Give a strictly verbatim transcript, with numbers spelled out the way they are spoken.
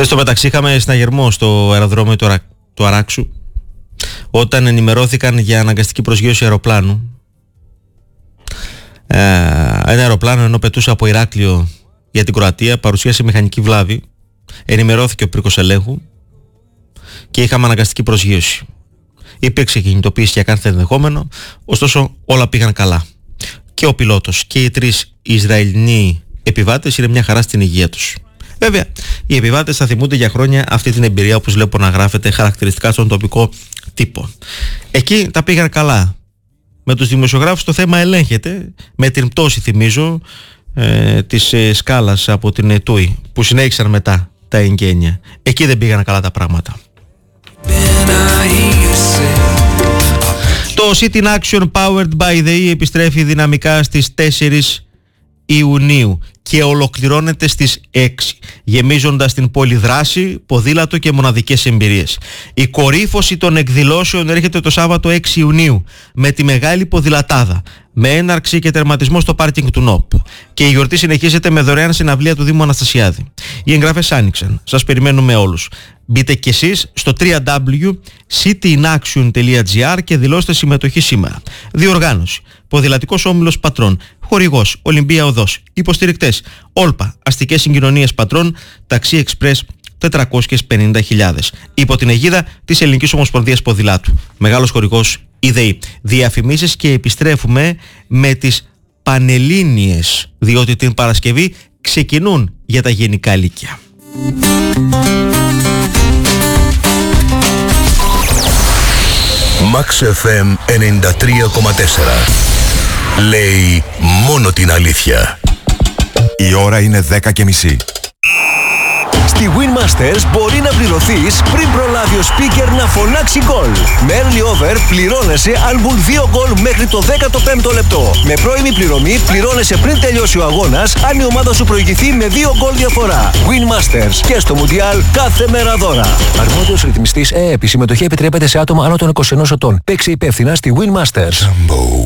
Χθες στο μεταξύ είχαμε συναγερμό στο αεροδρόμιο του, Αρα... του Αράξου, όταν ενημερώθηκαν για αναγκαστική προσγείωση αεροπλάνου. Ε, ένα αεροπλάνο, ενώ πετούσε από Ηράκλειο για την Κροατία, παρουσίασε μηχανική βλάβη. Ενημερώθηκε ο πύργος ελέγχου και είχαμε αναγκαστική προσγείωση. Υπήρξε κινητοποίηση για κάθε ενδεχόμενο, ωστόσο όλα πήγαν καλά. Και ο πιλότος και οι τρεις Ισραηλινοί επιβάτες είναι μια χαρά στην υγεία τους. Βέβαια, οι επιβάτες θα θυμούνται για χρόνια αυτή την εμπειρία, όπως βλέπω να γράφεται χαρακτηριστικά στον τοπικό τύπο. Εκεί τα πήγαν καλά. Με τους δημοσιογράφους το θέμα ελέγχεται, με την πτώση, θυμίζω, ε, της ε, σκάλας από την Ετούι, που συνέχισαν μετά τα εγγένεια. Εκεί δεν πήγαν καλά τα πράγματα. Το Sit in Action Powered by the E επιστρέφει δυναμικά στις τέσσερις Ιουνίου και ολοκληρώνεται στις έξι, γεμίζοντας την πόλη δράση, ποδήλατο και μοναδικές εμπειρίες. Η κορύφωση των εκδηλώσεων έρχεται το Σάββατο έξι Ιουνίου με τη μεγάλη ποδηλατάδα, με έναρξη και τερματισμό στο πάρκινγκ του ΝΟΠ. Και η γιορτή συνεχίζεται με δωρεάν συναυλία του Δήμου Αναστασιάδη. Οι εγγραφές άνοιξαν. Σας περιμένουμε όλους. Μπείτε κι εσείς στο double-u double-u double-u τελεία city in action τελεία gr και δηλώστε συμμετοχή σήμερα. Διοργάνωση: Ποδηλατικός Όμιλος Πατρών. Χορηγός: Ολυμπία Οδός. Υποστηρικτές: Όλπα, Αστικές Συγκοινωνίες Πατρών, Ταξί Εξπρές τετρακόσιες πενήντα χιλιάδες. Υπό την αιγίδα της Ελληνικής Ομοσπονδίας Ποδηλάτου. Μεγάλος χορηγός η ΔΕΗ. Διαφημίσεις και επιστρέφουμε με τις Πανελλήνιες, διότι την Παρασκευή ξεκινούν για τα γενικά λύκεια. Max εφ εμ ενενήντα τρία κόμμα τέσσερα. Λέει μόνο την αλήθεια. Η ώρα είναι δέκα και μισή. Στη Winmasters μπορεί να πληρωθείς πριν προλάβει ο speaker να φωνάξει γκολ. Με early over πληρώνεσαι αν μπουν δύο γκολ μέχρι το δέκατο πέμπτο λεπτό. Με πρώιμη πληρωμή πληρώνεσαι πριν τελειώσει ο αγώνας αν η ομάδα σου προηγηθεί με δύο γκολ διαφορά. Winmasters και στο Μουντιάλ κάθε μέρα δώρα. Αρμόδιος ρυθμιστής ΕΕΠ. Η συμμετοχή επιτρέπεται σε άτομα άνω των είκοσι ενός ετών. Παίξε υπεύθυνα στη Winmasters.